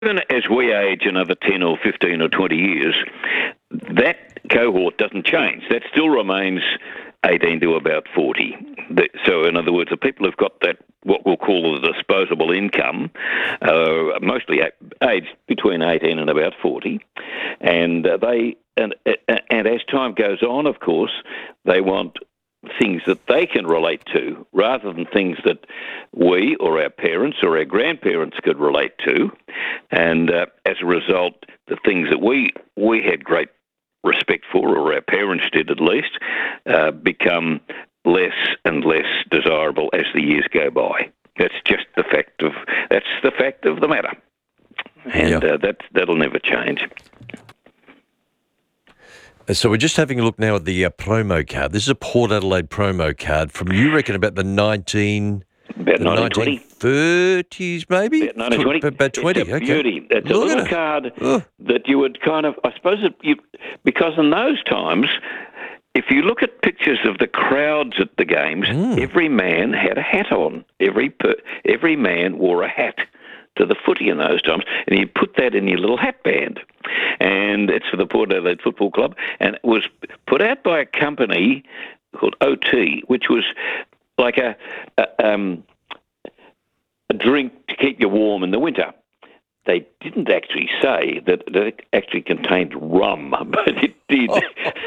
even as we age another 10 or 15 or 20 years, that cohort doesn't change. That still remains 18 to about 40. So, in other words, the people who've got that, what we'll call the disposable income, mostly aged between 18 and about 40, and and as time goes on, of course, they want things that they can relate to rather than things that we or our parents or our grandparents could relate to. And as a result, the things that we had great respect for, or our parents did at least, become less and less desirable as the years go by. That's just the fact of the matter, and that'll never change. So we're just having a look now at the promo card. This is a Port Adelaide promo card from, you reckon, about the 1930s, maybe? About 1920. About 20, it's a beauty. Okay. It's a little card that you would kind of, I suppose, because in those times, if you look at pictures of the crowds at the games, every man had a hat on. Every man wore a hat to the footy in those times, and you put that in your little hat band. And it's for the Port Adelaide Football Club, and it was put out by a company called OT, which was like a drink to keep you warm in the winter. They didn't actually say that it actually contained rum, but it did. No.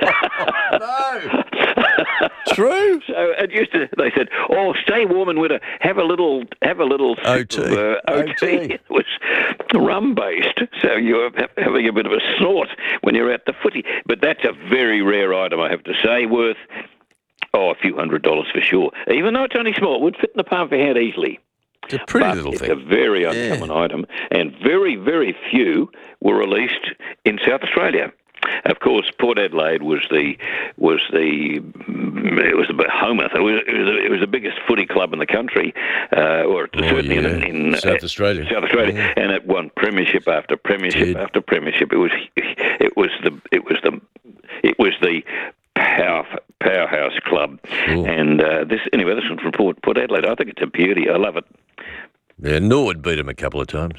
True. So it used to. They said, "Oh, stay warm in winter. Have a little OT. Sip of, OT." It was rum based, so you're having a bit of a snort when you're at the footy. But that's a very rare item, I have to say, worth a few $100s for sure. Even though it's only small, it would fit in the palm of your hand easily. It's a pretty little thing. It's a very uncommon item, and very, very few were released in South Australia. Of course, Port Adelaide was the behemoth. It was the biggest footy club in the country, certainly in South Australia. And it won premiership after premiership after premiership. It was the powerhouse club. Ooh. And this one from Port Adelaide, I think it's a beauty. I love it. Yeah, Norwood beat him a couple of times.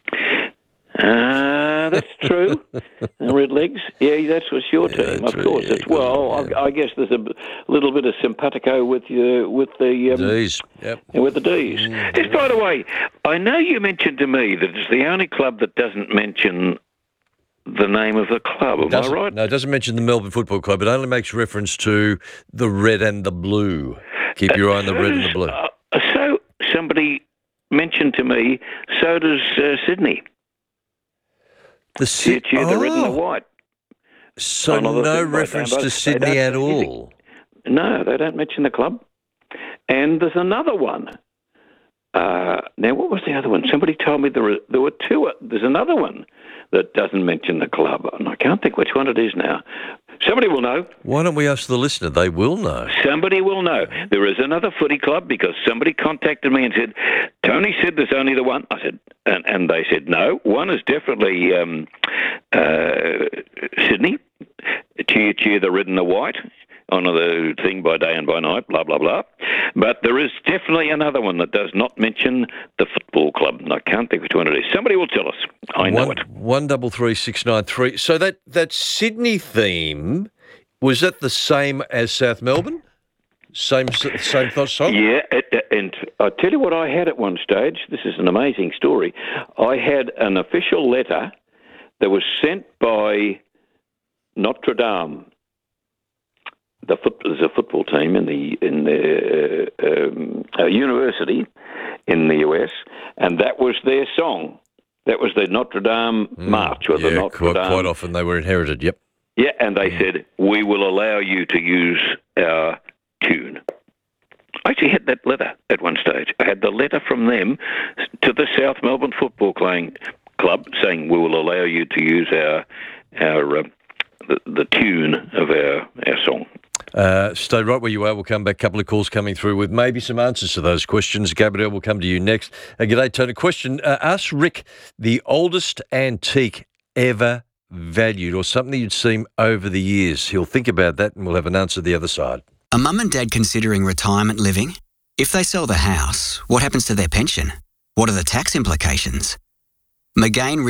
That's true. Red Legs, that was your team, of course. I guess there's a little bit of simpatico with the D's. Yep. With the D's. Just by the way, I know you mentioned to me that it's the only club that doesn't mention the name of the club. Am I right? No, it doesn't mention the Melbourne Football Club. It only makes reference to the red and the blue. Keep your eye on the red and the blue. So somebody mentioned to me, so does Sydney. The red and the white. So no reference to Sydney at all? No, they don't mention the club. And there's another one. Now, what was the other one? Somebody told me there were two. There's another one that doesn't mention the club, and I can't think which one it is now. Somebody will know. Why don't we ask the listener? They will know. Somebody will know. There is another footy club because somebody contacted me and said, Tony said there's only the one. I said, and they said, no, one is definitely Sydney. Cheer the red and the white. Honour the thing by day and by night, blah, blah, blah. But there is definitely another one that does not mention the football club, and I can't think which one it is. Somebody will tell us. I know it. 133693. So that Sydney theme, was that the same as South Melbourne? Same thought song? Yeah, and I'll tell you what I had at one stage. This is an amazing story. I had an official letter that was sent by Notre Dame. There's a football team in the university in the US, and that was their song. That was the Notre Dame March, or the Notre Dame. Quite often they were inherited. Yep. Yeah, and they said, we will allow you to use our tune. I actually had that letter at one stage. I had the letter from them to the South Melbourne Football Club saying, we will allow you to use the tune of our song. Stay right where you are. We'll come back. A couple of calls coming through with maybe some answers to those questions. Gabrielle will come to you next. G'day, Tony. Question. Ask Rick the oldest antique ever valued, or something you'd seen over the years. He'll think about that and we'll have an answer the other side. Are mum and dad considering retirement living? If they sell the house, what happens to their pension? What are the tax implications? McGain